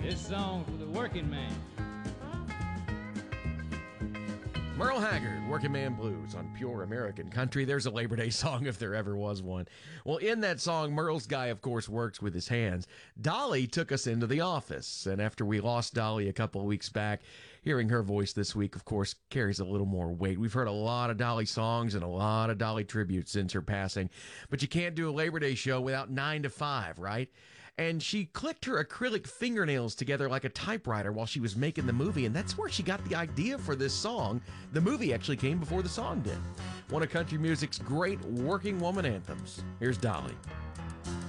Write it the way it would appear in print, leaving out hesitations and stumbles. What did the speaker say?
This song for the working man. Merle Haggard, Working Man Blues on Pure American Country. There's a Labor Day song if there ever was one. Well, in that song, Merle's guy, of course, works with his hands. Dolly took us into the office, and after we lost Dolly a couple of weeks back, hearing her voice this week, of course, carries a little more weight. We've heard a lot of Dolly songs and a lot of Dolly tributes since her passing, but you can't do a Labor Day show without 9 to 5, right? And she clicked her acrylic fingernails together like a typewriter while she was making the movie, and that's where she got the idea for this song. The movie actually came before the song did. One of country music's great working woman anthems. Here's Dolly.